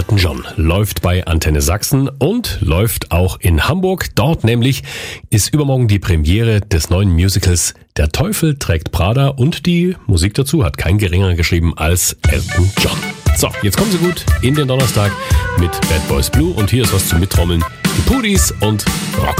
Elton John läuft bei Antenne Sachsen und läuft auch in Hamburg. Dort nämlich ist übermorgen die Premiere des neuen Musicals Der Teufel trägt Prada und die Musik dazu hat kein geringerer geschrieben als Elton John. So, jetzt kommen Sie gut in den Donnerstag mit Bad Boys Blue und hier ist was zum Mittrommeln. Die Pudis und Rock.